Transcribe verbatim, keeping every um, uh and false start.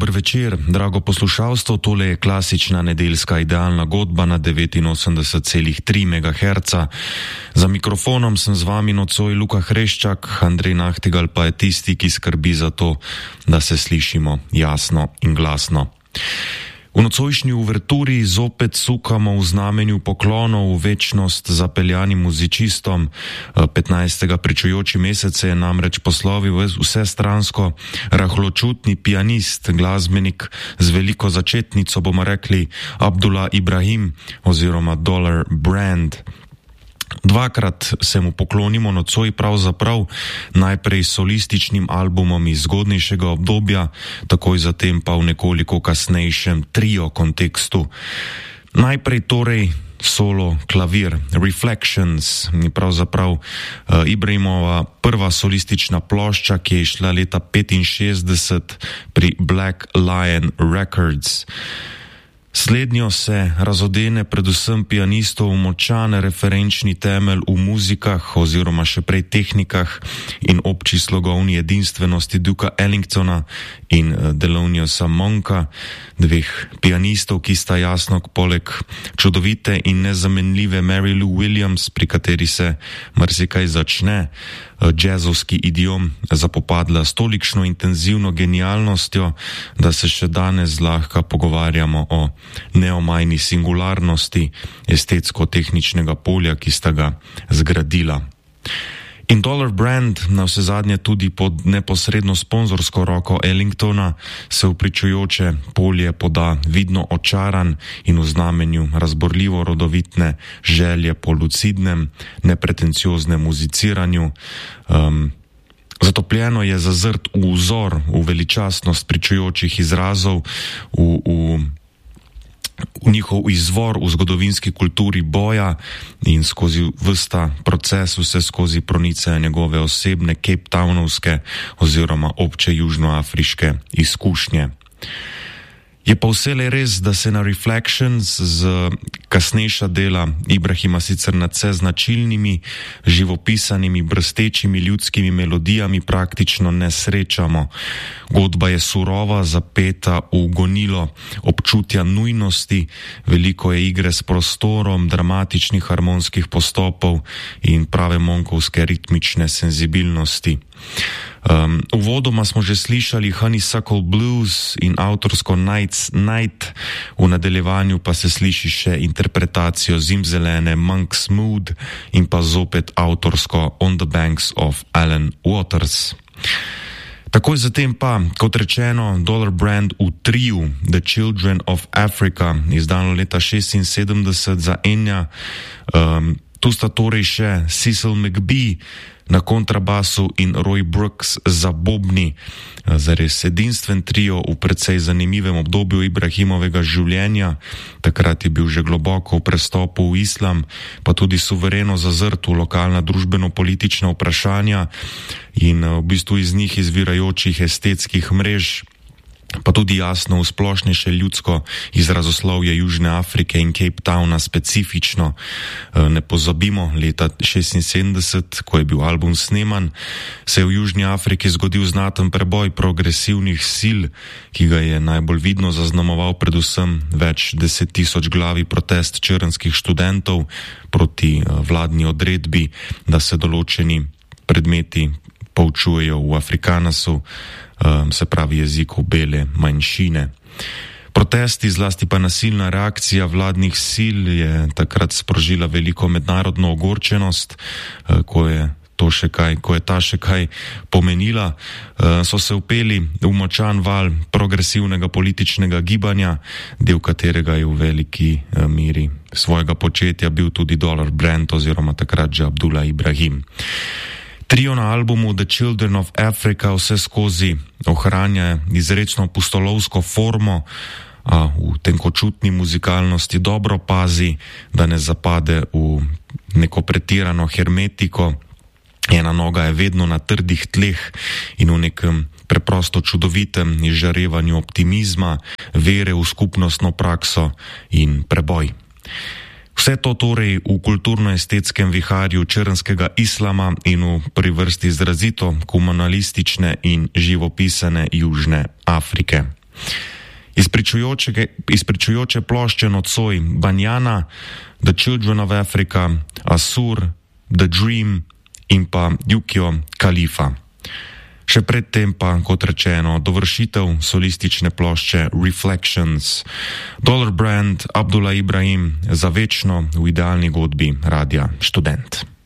Dober večer, drago poslušalstvo, tole je klasična nedeljska idealna godba na devetinosemdeset celih tri megaherca. Za mikrofonom sem z vami nocoj Luka Hreščak, Andrej Nahtigal pa je tisti, ki skrbi za to, da se slišimo jasno in glasno. V nocojšnji uverturi zopet sukamo v znamenju poklonov v večnost zapeljanim muzičistom. petnajstega pričujoči mesec je namreč poslovil vsestransko rahločutni pianist, glasbenik z veliko začetnico, bomo rekli Abdullah Ibrahim oziroma Dollar Brand. Dvakrat se mu poklonimo nocoj pravzaprav, najprej solističnim albumom iz zgodnejšega obdobja, takoj zatem pa v nekoliko kasnejšem trio kontekstu. Najprej torej solo klavir, Reflections, pravzaprav uh, Ibrahimova prva solistična plošča, ki je išla leta petinšestdeset pri Black Lion Records. Slednjo se razodene predvsem pianistov močan referenčni temelj v muzikah oziroma še prej tehnikah in obči slogovni edinstvenosti Duka Ellingtona in Theloniousa Monka, dveh pianistov, ki sta jasno poleg čudovite in nezamenljive Mary Lou Williams, pri kateri se marsikaj začne, džezovski idiom zapopadla s tolikšno intenzivno genialnostjo, da se še danes zlahka pogovarjamo o neomajni singularnosti estetsko-tehničnega polja, ki sta ga zgradila. In Dollar Brand, na vse zadnje tudi pod neposredno sponzorsko roko Ellingtona, se v pričujoče polje poda vidno očaran in v znamenju razborljivo rodovitne želje po lucidnem, nepretencioznem muziciranju. Um, zatopljeno je zazrt v vzor, v veličastnost pričujočih izrazov, v, v v njihov izvor v zgodovinski kulturi boja in skozi vsta proces vse skozi pronice njegove osebne Cape Townovske oziroma obče južnoafriške izkušnje. Je pa vselej res, da se na Reflections z kasnejša dela Ibrahima sicer nadvse značilnimi, živopisanimi, brstečimi ljudskimi melodijami praktično ne srečamo. Godba je surova, zapeta v gonilo občutja nujnosti, veliko je igre s prostorom, dramatičnih harmonskih postopov in prave monkovske ritmične senzibilnosti. Um, uvodoma smo že slišali Honeysuckle Blues in avtorsko Night's Night, v nadaljevanju pa se sliši še interpretacijo zimzelene Monk's Mood in pa zopet avtorsko On the Banks of Allan Waters. Takoj zatem pa, kot rečeno, Dollar Brand v triu The Children of Africa, izdano leta šestinsedemdeset za Enya. Um, tu sta torej še Cecil McBee na kontrabasu in Roy Brooks za bobni, zares edinstven trio v precej zanimivem obdobju Ibrahimovega življenja. Takrat je bil že globoko v prestopu v islam, pa tudi suvereno zazrt v lokalna družbeno-politična vprašanja in v bistvu iz njih izvirajočih estetskih mrež, pa tudi jasno v splošnejše ljudsko izrazoslovje Južne Afrike in Cape Towna specifično. Ne pozabimo, leta šestinsedemdeset, ko je bil album sneman, se je v Južni Afriki zgodil znaten preboj progresivnih sil, ki ga je najbolj vidno zaznamoval predvsem več deset tisoč glavi protest črnskih študentov proti vladni odredbi, da se določeni predmeti poučujejo v Afrikanasu, se pravi jeziku bele manjšine. Protesti, zlasti pa nasilna reakcija vladnih sil je takrat sprožila veliko mednarodno ogorčenost, ko je to še kaj, ko je ta še kaj pomenila. So se vpeli v močan val progresivnega političnega gibanja, del katerega je v veliki miri svojega početja bil tudi Dollar Brand oziroma takrat že Abdullah Ibrahim. Trio na albumu The Children of Africa vse skozi ohranja izrecno pustolovsko formo, a v tenkočutni muzikalnosti dobro pazi, da ne zapade v neko pretirano hermetiko. Ena noga je vedno na trdih tleh in v nekem preprosto čudovitem izžarevanju optimizma, vere v skupnostno prakso in preboj. Vse to torej v kulturno-estetskem viharju črnskega islama in v prvi vrsti izrazito komunalistične in živopisane Južne Afrike. Izpričujoče plošče nocoj Banjana, The Children of Africa, Asur, The Dream in pa Yukio Khalifa. Še predtem pa, kot rečeno, dovršitev solistične plošče Reflections, Dollar Brand, Abdullah Ibrahim, za večno v idealni godbi Radia Študent.